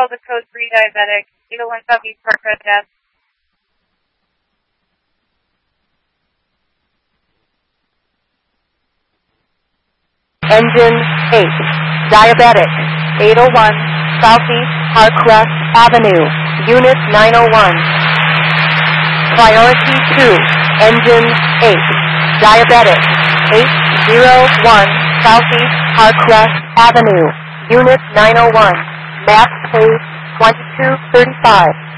call the code 3 diabetic, 801 Southeast Parkway Ave. Engine 8, diabetic, 801 Southeast Parkwest Avenue, Unit 901. Priority 2, Engine 8, diabetic, 801 Southeast Parkwest Avenue, Unit 901. Map page 2235.